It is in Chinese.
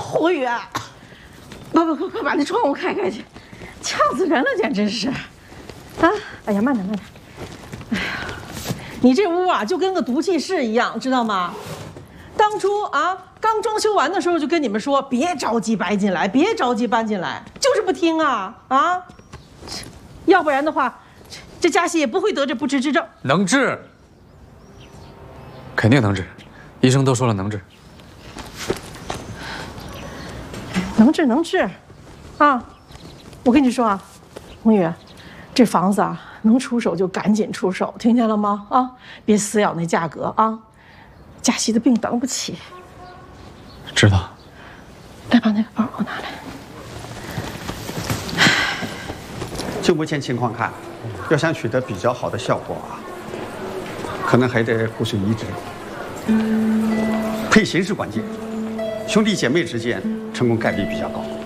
胡宇，快把那窗户开开去，呛死人了，简直是！啊，哎呀，慢点。哎呀，你这屋啊就跟个毒气室一样，知道吗？当初啊刚装修完的时候就跟你们说，别着急搬进来，别着急搬进来，就是不听啊！要不然的话，这嘉熙也不会得这不治之症。 能治，肯定能治，医生都说了能治。 能治，啊！我跟你说啊，红宇，这房子啊能出手就赶紧出手，听见了吗？啊，别死咬那价格啊！嘉熙的病等不起。 知道。 来，把那个包给我拿来。 就目前情况看，要想取得比较好的效果啊，可能还得骨髓移植。配型是关键，兄弟姐妹之间成功概率比较高。